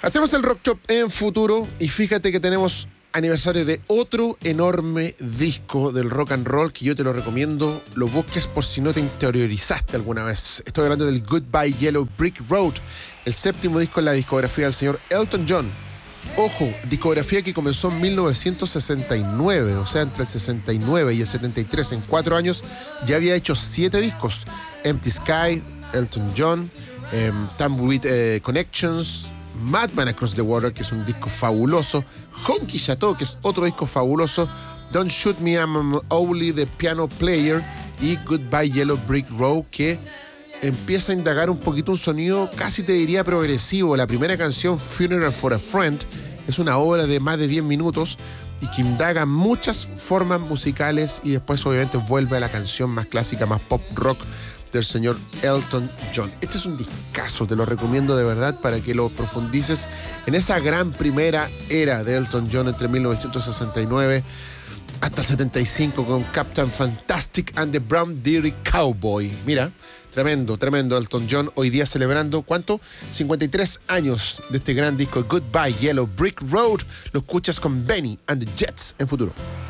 Hacemos el Rock Shop en futuro y fíjate que tenemos aniversario de otro enorme disco del rock and roll que yo te lo recomiendo, lo busques por si no te interiorizaste alguna vez. Estoy hablando del Goodbye Yellow Brick Road, el séptimo disco en la discografía del señor Elton John. Ojo, discografía que comenzó en 1969, o sea, entre el 69 y el 73, en 4 años, ya había hecho 7 discos. Empty Sky, Elton John, Tumbleweed Connections, Madman Across the Water, que es un disco fabuloso, Honky Chateau, que es otro disco fabuloso, Don't Shoot Me, I'm Only the Piano Player, y Goodbye Yellow Brick Road, que empieza a indagar un poquito un sonido casi te diría progresivo. La primera canción, Funeral for a Friend, es una obra de más de 10 minutos y que indaga muchas formas musicales y después obviamente vuelve a la canción más clásica, más pop rock del señor Elton John. Este es un discazo, te lo recomiendo de verdad para que lo profundices en esa gran primera era de Elton John entre 1969 hasta el 75 con Captain Fantastic and the Brown Deer Cowboy. Mira, tremendo Elton John, hoy día celebrando, ¿cuánto? 53 años de este gran disco, Goodbye Yellow Brick Road. Lo escuchas con Benny and the Jets en futuro.